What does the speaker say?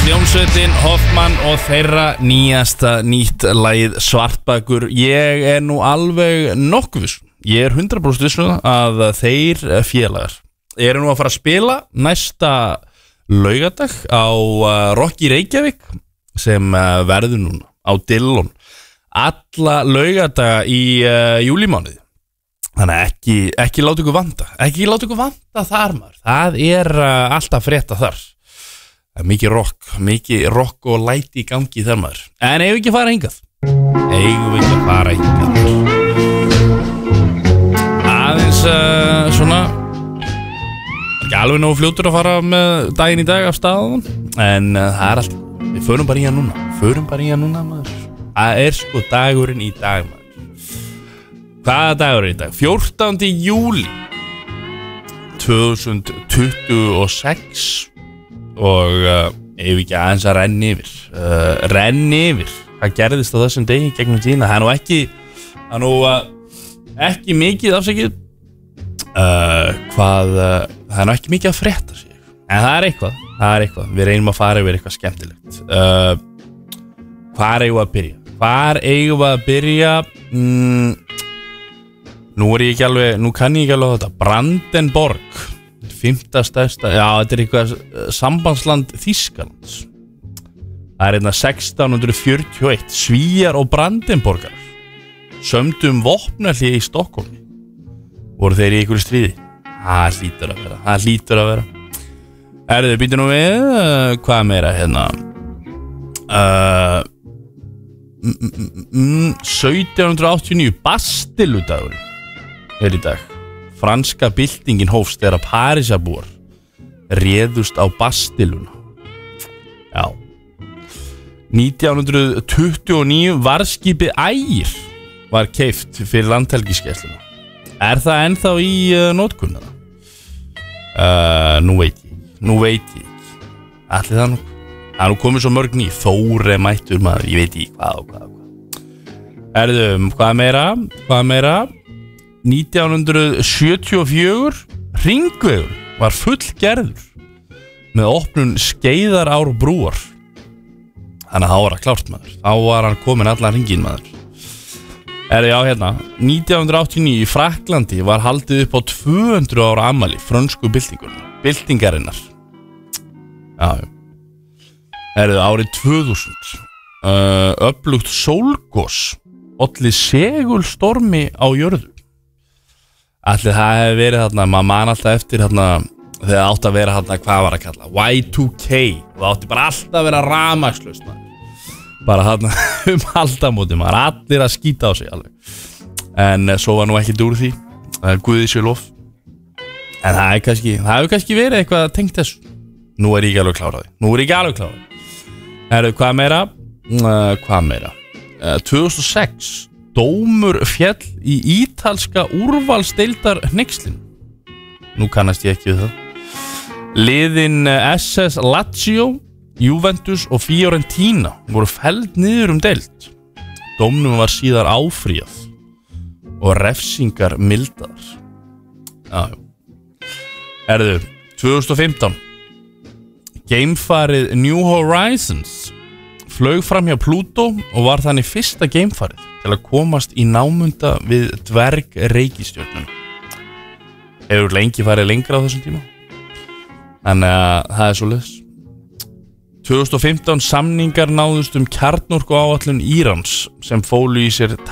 Hljómsveitin Hoffmann og þeirra nýtt lagið Svartbakur. Ég nú alveg nokkuð viss. Ég 100% viss að þeir félagar eru nú að fara að spila næsta laugardag á Rock í Reykjavík sem verður núna á Dillon alla laugardaga í júlímánuði. Þannig ekki láta ykkur vanta. Ekki láta ykkur vanta þar maður. Það alltaf frétta þar. Mikið rock og læti í gangi þar maður. En eigum við ekki að fara hingað? Aðeins svona ekki alveg nógu fljótur að fara með daginn í dag af staðan. En það allt. Við förum bara í hann núna maður. Það sko dagurinn í dag maður. Hvaða dagurinn í dag? 14. júlí 2026 og ef ekki aðeins að renni yfir hvað gerðist á þessum degi gegnum tíðina. Það nú ekki mikið afsakið það nú ekki mikið að frétta sig en það er eitthvað við reynum að fara yfir eitthvað skemmtilegt. Hvar eigum við að byrja? Nú kann ég ekki alveg þetta. Brandenborg 5. stærsta, þetta eitthvað sambandsland Þýskalands. Það 1641 Svíar og Brandenborgar sömdu vopnahlé í Stokkólmi. Voru þeir í einhverju stríði? Það hlýtur að vera. Þið býtum nú við hvað meira hérna 1789 Bastiludagur í dag. Franska byltingin hófst þegar Parísarbúar réðust á Bastiluna. 1929 varðskipið Ægir var keypt fyrir landhelgisgæsluna. Það ennþá í notkun? Nú veit ég ekki. Ætli það nú? Það nú komið svo mörg ný. Þór mættur maður, ég veit ekki hvað. Hvað meira? 1974 Hringvegur var fullgerður með opnun Skeiðarárbrúar. Þannig að það var klárt maður. Þá var hann komin allan hringinn maður. 1989 í Frakklandi var haldið upp á 200 ára afmæli frönsku byltingarinnar. Árið 2000 öflugt sólgos olli segulstormi á jörðu. Allir það hefur verið þarna, maður man alltaf eftir þarna þegar átti að vera þarna, hvað var að kalla Y2K, og það átti bara alltaf að vera rafmagnslaust bara þarna aldamóti maður, allir að skýta á sig alveg. En svo var nú ekki úr því, Guði sé lof. En það hefur kannski verið eitthvað tengt þessu. Nú er ég ekki alveg kláraði. Hvað meira? 2006 dómur féll í ítalska úrvalsdeildar hneykslinu. Nú kannast ég ekki við það. Liðin SS Lazio, Juventus og Fiorentina voru felld niður deild. Dómnum var síðar áfrýjað og refsingar mildaðar. 2015 geimfarið New Horizons flög fram hjá Plútó og var þannig fyrsta geimfarið til að komast í námunda við dvergreikistjörnuna. Hefur lengi farið lengra á þessum tíma. Þannig að það svoleiðis. 2015 samningar náðust kjarnorkuáætlun Írans sem fólu í sér